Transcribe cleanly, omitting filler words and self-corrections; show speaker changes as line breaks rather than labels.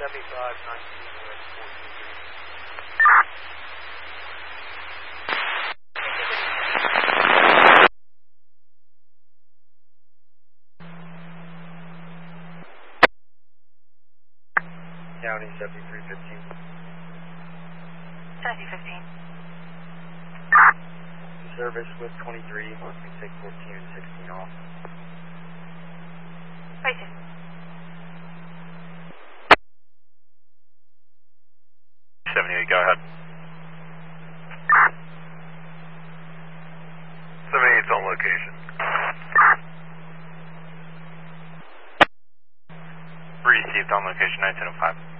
County 7315.
7315.
Service with 23, we take 14 and 16 off.
Right here.
Go ahead. 78's on location. Received on location 1905.